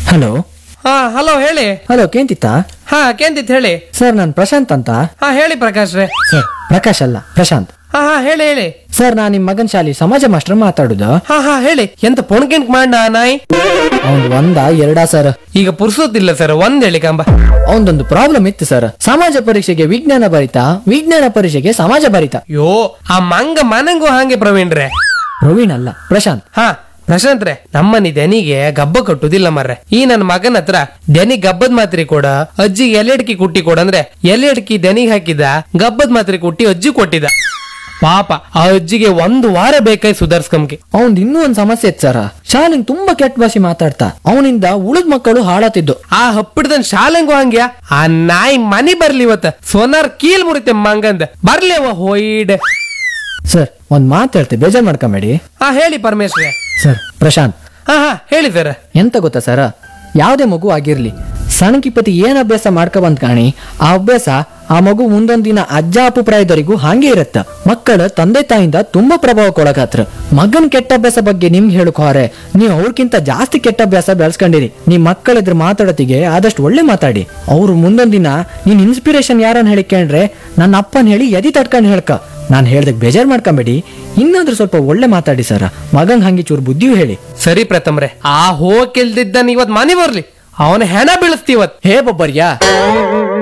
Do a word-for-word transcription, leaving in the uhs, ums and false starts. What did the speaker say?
Hello. ಹಾ hello ಹೇಳಿ. Hello ಕೇಂತಿತ್ತ? ಹಾ ಕೇಂತಿತ್ ಹೇಳಿ. ಸರ್ ನಾನು ಪ್ರಶಾಂತ್ ಅಂತ. ಹಾ ಹೇಳಿ ಪ್ರಕಾಶ್ ರೇ. ಸರ್ ಪ್ರಕಾಶ್ ಅಲ್ಲ ಪ್ರಶಾಂತ್. ಹಾ ಹಾ ಹೇಳಿ ಹೇಳಿ. ಸರ್ ನಾನು ನಿಮ್ ಮಗನ್ ಶಾಲಿ ಸಮಾಜ ಮಾಸ್ಟರ್ ಮಾತಾಡುದು. ಹಾ ಹಾ ಹೇಳಿ. ಎಂತ ಪೊಣ್ಕೆಂಟ್ ಮಾಡ ನಾಯಿ. ಅವ್ನ್ ಒಂದ ಎರಡಾ ಸರ್? ಈಗ ಪುರ್ಸೋತಿಲ್ಲ ಸರ್, ಒಂದ್ ಹೇಳಿ ಕಂಬ. ಅವನದೊಂದು ಪ್ರಾಬ್ಲಮ್ ಇತ್ತು ಸರ್. ಸಮಾಜ ಪರೀಕ್ಷೆಗೆ ವಿಜ್ಞಾನ ಬರಿತ, ವಿಜ್ಞಾನ ಪರೀಕ್ಷೆಗೆ ಸಮಾಜ ಬರಿತ. ಯೋ ಆ ಮಂಗ ಮನಂಗೂ ಹಾಗೆ ಪ್ರವೀಣ್ ರೇ. ಪ್ರವೀಣ್ ಅಲ್ಲ ಪ್ರಶಾಂತ್. ಹಾ ಪ್ರಶಾಂತ್ ರೇ, ನಮ್ಮನಿ ದನಿಗೆ ಗಬ್ಬ ಕಟ್ಟುದಿಲ್ಲ ಮರ್ರೆ. ಈ ನನ್ನ ಮಗನ ಹತ್ರ ದನಿ ಗಬ್ಬದ್ ಮಾತ್ರೆ ಕೊಡ, ಅಜ್ಜಿಗೆ ಎಲೆಡ್ಕಿ ಕುಟ್ಟಿ ಕೊಡ ಅಂದ್ರೆ ಎಲೆಡ್ಕಿ ದನಿಗೆ ಹಾಕಿದ ಗಬ್ಬದ್ ಮಾತ್ರೆ ಕುಟ್ಟಿ ಅಜ್ಜಿ ಕೊಟ್ಟಿದ. ಪಾಪ ಆ ಅಜ್ಜಿಗೆ ಒಂದು ವಾರ ಬೇಕಾಯ್ ಸುಧಾರ್ಸ್ಕಂಗೆ. ಅವನ್ ಇನ್ನೂ ಒಂದ್ ಸಮಸ್ಯೆ ಇತ್ತು ಸರ್. ಶಾಲೆಂಗ್ ತುಂಬಾ ಕೆಟ್ಟ ಭಾಷೆ ಮಾತಾಡ್ತಾ ಅವನಿಂದ ಉಳಿದ ಮಕ್ಕಳು ಹಾಳಾತಿದ್ದು. ಆ ಹಪ್ಪಿಡ್ದನ್ ಶಾಲೆಂಗು ಹಂಗ್ಯಾ. ಆ ನಾಯಿ ಮನಿ ಬರ್ಲಿ ಇವತ್ತ ಸೋನಾರ್ ಕೀಲ್ ಮುರಿತೆ ಮಂಗಂದ ಬರ್ಲಿ ಅವ ಹೋಯ್ಡ್. ಸರ್ ಒಂದ್ ಮಾತು ಹೇಳ್ತೆ, ಬೇಜಾರ್ ಮಾಡ್ಕೊಂಬೇಡಿ. ಹಾ ಹೇಳಿ ಪರಮೇಶ್ವರ. ಸರ್ ಪ್ರಶಾಂತ್. ಹಾ ಹಾ ಹೇಳಿ ಸರ್. ಎಂತ ಗೊತ್ತಾ ಸರ, ಯಾವ್ದೇ ಮಗು ಆಗಿರ್ಲಿ ಸಣ್ಣಕಿಪತಿ ಏನ್ ಅಭ್ಯಾಸ ಮಾಡ್ಕೊ ಬಂದ್ ಕಾಣಿ, ಆ ಅಭ್ಯಾಸ ಆ ಮಗು ಮುಂದೊಂದ್ ದಿನ ಅಜ್ಜ ಅಪ್ಪು ಪ್ರಾಯದವರೆಗೂ ಹಾಗೆ ಇರತ್ತ. ಮಕ್ಕಳ ತಂದೆ ತಾಯಿಂದ ತುಂಬಾ ಪ್ರಭಾವಕ್ಕೊಳಗಾತ್ರ. ಮಗನ್ ಕೆಟ್ಟ ಅಭ್ಯಾಸ ಬಗ್ಗೆ ನಿಮ್ಗೆ ಹೇಳಕೋರೆ, ನೀವು ಅವ್ರಕ್ಕಿಂತ ಜಾಸ್ತಿ ಕೆಟ್ಟ ಅಭ್ಯಾಸ ಬೆಳೆಸ್ಕೊಂಡಿರಿ. ನಿಮ್ ಮಕ್ಕಳ ಎದುರು ಮಾತಾಡೋತಿಗೆ ಆದಷ್ಟು ಒಳ್ಳೆ ಮಾತಾಡಿ. ಅವ್ರು ಮುಂದೊಂದ್ ದಿನ ನೀನ್ ಇನ್ಸ್ಪಿರೇಷನ್ ಯಾರನ್ನ ಹೇಳಿಕೊಂಡ್ರೆ ನನ್ನ ಅಪ್ಪನ್ ಹೇಳಿ ಎದಿ ತಡ್ಕೊಂಡ್ ಹೇಳ್ಕ. ನಾನ್ ಹೇಳ್ದಕ್ ಬೇಜಾರ್ ಮಾಡ್ಕೊಂಬೇಡಿ, ಇನ್ನಾದ್ರೂ ಸ್ವಲ್ಪ ಒಳ್ಳೆ ಮಾತಾಡಿ ಸರ. ಮಗಂಗ್ ಹಂಗಿ ಚೂರು ಬುದ್ಧಿಯೂ ಹೇಳಿ. ಸರಿ ಪ್ರಥಮ್ರೆ, ಆ ಹೋಗಿಲ್ದಿದ್ದನ್ ಇವತ್ ಮನೆ ಬರ್ಲಿ, ಅವನ ಹೆಣ ಬೀಳಿಸ್ತೀವತ್. ಹೇ ಬೊಬ್ಬರ್ಯಾ.